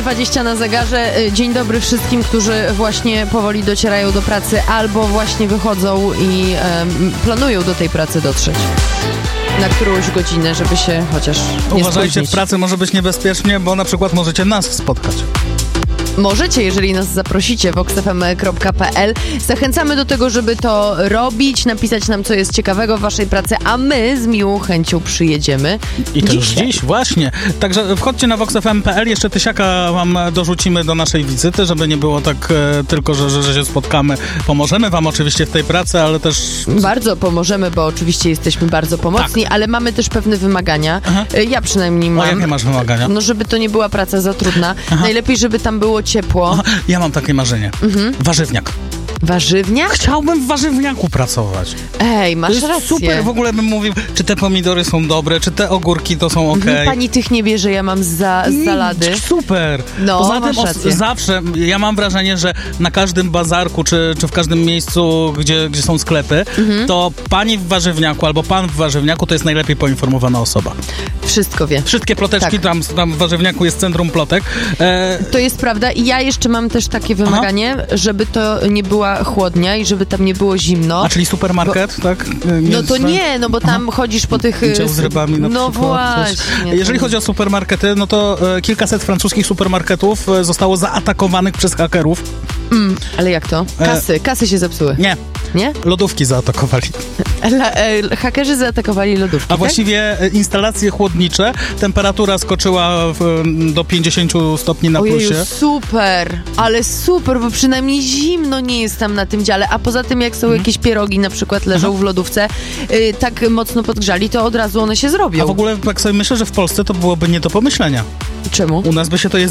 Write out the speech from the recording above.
7:20 na zegarze. Dzień dobry wszystkim, którzy właśnie powoli docierają do pracy albo właśnie wychodzą i planują do tej pracy dotrzeć. Na którąś godzinę, żeby się chociaż nie Uważajcie, spóźnić. w pracy może być niebezpiecznie, bo na przykład możecie nas spotkać. Możecie, jeżeli nas zaprosicie, voxfm.pl. Zachęcamy do tego, żeby to robić, napisać nam, co jest ciekawego w waszej pracy, a my z miłą chęcią przyjedziemy. I to już dziś, właśnie. Także wchodźcie na voxfm.pl, jeszcze tysiaka wam dorzucimy do naszej wizyty, żeby nie było tak tylko, że się spotkamy. Pomożemy wam oczywiście w tej pracy, ale też... Bardzo pomożemy, bo oczywiście jesteśmy bardzo pomocni, ale mamy też pewne wymagania. Aha. Ja przynajmniej mam. O, jakie masz wymagania? No, żeby to nie była praca za trudna. Najlepiej, żeby tam było ciepło. Ja mam takie marzenie. Warzywniak. Warzywniak? Chciałbym w warzywniaku pracować. Ej, masz To jest rację. super, w ogóle bym mówił, czy te pomidory są dobre, czy te ogórki to są okej. Pani tych nie bierze, ja mam z salady. Super. No, Poza masz tym rację. zawsze, ja mam wrażenie, że na każdym bazarku, czy w każdym miejscu, gdzie są sklepy, to pani w warzywniaku albo pan w warzywniaku to jest najlepiej poinformowana osoba. Wszystko wie. Wszystkie ploteczki, Tak. tam w warzywniaku jest centrum plotek. To jest prawda i ja jeszcze mam też takie wymaganie, żeby to nie była chłodnia i żeby tam nie było zimno. A czyli supermarket, tak? No to nie, no bo tam chodzisz po tych... Dział z rybami na no przykład. właśnie. Jeżeli chodzi o supermarkety, no to kilkaset francuskich supermarketów zostało zaatakowanych przez hakerów. Ale jak to? Kasy się zepsuły. Nie? Lodówki zaatakowali. Hakerzy zaatakowali lodówki, A właściwie instalacje chłodnicze, temperatura skoczyła do 50 stopni na Ojeju, plusie. super, ale super, bo przynajmniej zimno nie jest tam na tym dziale, a poza tym jak są jakieś pierogi na przykład leżą w lodówce, tak mocno podgrzali, to od razu one się zrobią. A w ogóle tak sobie myślę, że w Polsce to byłoby nie do pomyślenia. Czemu? U nas by się to